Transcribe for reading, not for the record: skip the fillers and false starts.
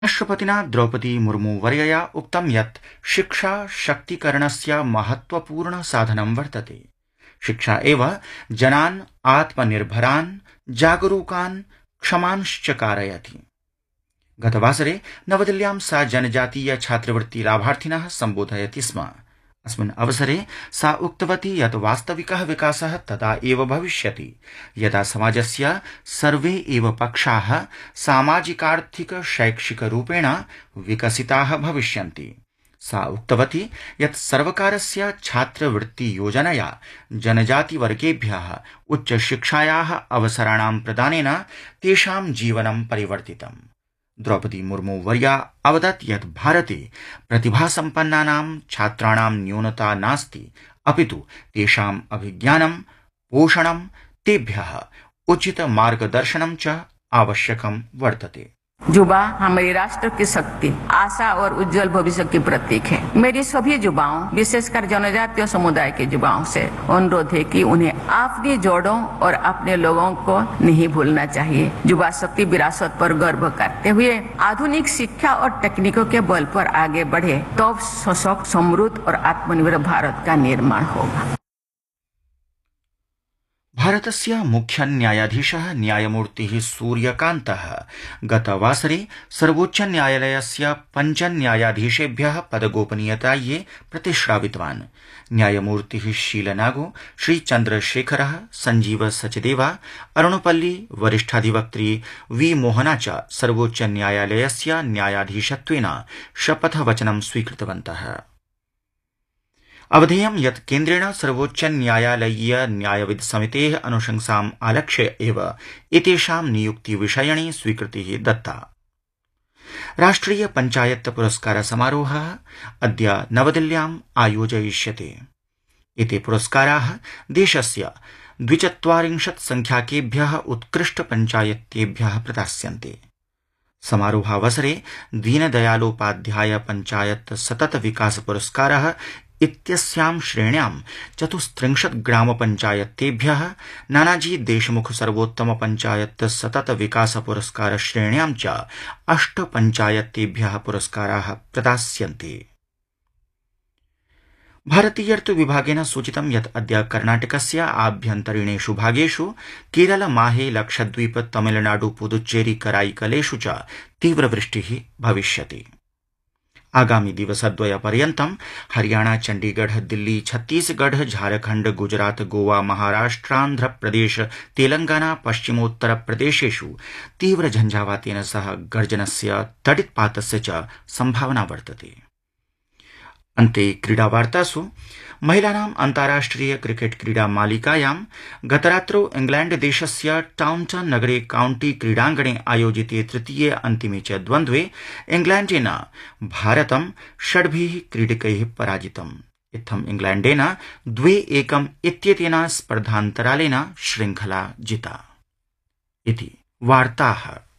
राष्ट्रपतिना द्रौपदी मुर्मू वर्यया उक्तं यत् शिक्षा शक्तिकरणस्य महत्वपूर्ण साधनं वर्तते। शिक्षा एव जनान् आत्मनिर्भरान्, जागरूकान्, क्षमांश्च कारयति। गतवासरे नवदिल्ल्यां सा जनजातीय छात्रवृत्ति लाभार्थिनः सम्बोधयति स्म। अस्मिन् अवसरे सा उक्तवती यत् वास्तविकः विकासः तदा एव भविष्यति यदा समाजस्य सर्वे एव पक्षाः सामाजिकार्थिक शैक्षिकरूपेण विकसिताः भविष्यन्ति। सा उक्तवती यत् सर्वकारस्य छात्रवृत्ति योजनया जनजातिवर्गेभ्यः उच्चशिक्षायाः अवसराणां प्रदानेन तेषां जीवनं परिवर्तितम्। द्रौपदी मुर्मू वर्या अवदत् यत् भारते प्रतिभासम्पन्नानां छात्राणां न्यूनता नास्ति, अपितु तेषाम् अभिज्ञानं, पोषणं, तेभ्यः उचित मार्गदर्शनं च आवश्यकं वर्तते। युवा हमारे राष्ट्र की शक्ति, आशा और उज्जवल भविष्य की प्रतीक है। मेरी सभी युवाओं, विशेषकर जनजातीय समुदाय के युवाओं से अनुरोध है कि उन्हें अपनी जड़ों और अपने लोगों को नहीं भूलना चाहिए। युवा शक्ति विरासत पर गर्व करते हुए आधुनिक शिक्षा और तकनीकों के बल पर आगे बढ़े, तो सशक्त, समृद्ध और आत्मनिर्भर भारत का निर्माण होगा। भारतस्य मुख्य न्यायाधीशः न्यायमूर्तिः सूर्यकान्तः गतवासरे सर्वोच्च न्यायालयस्य 5 न्यायाधीशेभ्यः पदगोपनीयतायै प्रतिश्रावितवान्। न्यायमूर्तिः शीलनागो, श्रीचन्द्रशेखरः, संजीव सचदेवा, अरुणपल्ली, वरिष्ठाधिवक्त्री वी मोहना च सर्वोच्च न्यायालयस्य न्यायाधीशत्वेन शपथवचनं स्वीकृतवन्तः। अवधेयं यत् केन्द्रेण सर्वोच्च न्यायालयीय न्यायविद समितेः अनुशंसाम् आलक्ष्य एव एतेषां नियुक्तिविषयिणी स्वीकृतिः दत्ता। राष्ट्रिय पञ्चायत पुरस्कार समारोहः अद्य नवदिल्ल्याम् आयोजयिष्यते। एते पुरस्काराः देशस्य 42 संख्याकेभ्यः उत्कृष्ट पञ्चायतेभ्यः प्रदास्यन्ते। समारोहावसरे दीनदयालोपाध्याय पञ्चायत सतत विकास पुरस्कारः इत्यस्यां श्रेण्यां 34 ग्रामपञ्चायतेभ्यः, नानाजी देशमुख सर्वोत्तम पञ्चायत सतत विकास पुरस्कार श्रेण्यां च 8 पञ्चायतेभ्यः पुरस्काराः प्रदास्यन्ते। भारतीयर्तु विभागेन सूचितं यत् अद्य कर्णाटकस्य आभ्यन्तरीणेषु भागेषु केरल, माहे, लक्षद्वीप, तमिलनाडु, पुदुच्चेरी, कराईकलेषु च तीव्रवृष्टिः भविष्यति। आगामी दिवसद्वयपर्यन्तं हरियाणा, चण्डीगढ़, दिल्ली, छत्तीसगढ़, झारखण्ड, गुजरात, गोवा, महाराष्ट्रान्ध्रप्रदेश, तेलंगाना, पश्चिमोत्तरप्रदेशेषु तीव्र झञ्झावातेन सह गर्जनस्य, तडित्पातस्य च सम्भावना वर्तते। अन्ते क्रीडावार्तासु महिलानाम् अन्ताराष्ट्रिय क्रिकेट क्रीडा मालिकायां गतरात्रौ इंग्लैण्ड देशस्य टाउनटन नगरे काउंटी क्रीडाङ्गणे आयोजिते तृतीये अन्तिमे च द्वन्द्वे इंग्लैण्डेन भारतं 6 क्रीडकैः पराजितम्। इत्थम् इंग्लैण्डेन 2-1 इत्येतेन स्पर्धान्तरालेन श्रृङ्खला जिता। इति वार्ताः।